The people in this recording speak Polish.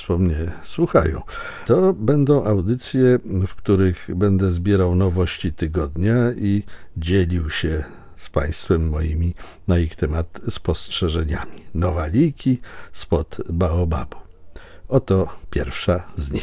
Państwo mnie słuchają. To będą audycje, w których będę zbierał nowości tygodnia i dzielił się z Państwem moimi na ich temat spostrzeżeniami. Nowaliki spod baobabu. Oto pierwsza z nich.